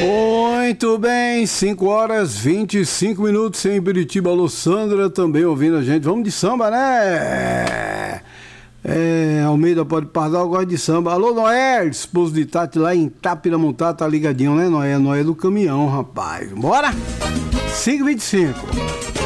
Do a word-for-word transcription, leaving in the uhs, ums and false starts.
Muito bem, cinco horas e vinte e cinco minutos em Biritiba. Alô, Sandra, também ouvindo a gente. Vamos de samba, né? É, Almeida Pode Pardal gosta de samba. Alô, Noé, esposo de Tati lá em Tapiramontá, tá ligadinho, né, Noé? Noé do caminhão, rapaz. Bora? cinco e vinte e cinco.